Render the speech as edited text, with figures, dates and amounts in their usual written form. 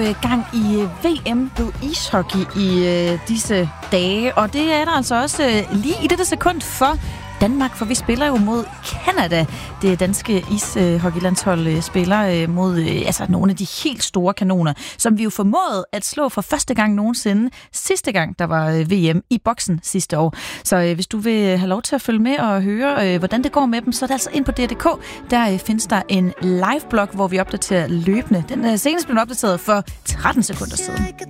gang i VM på ishockey i disse dage, og det er der altså også lige i dette sekund for Danmark, for vi spiller jo mod Canada. Det danske ishockeylandshold spiller mod nogle af de helt store kanoner, som vi jo formåede at slå for første gang nogensinde. Sidste gang, der var VM i boksen sidste år. Så hvis du vil have lov til at følge med og høre, hvordan det går med dem, så er det altså ind på DRDK. Der findes der en live-blog, hvor vi opdaterer løbende. Den senest blev opdateret for 13 sekunder siden.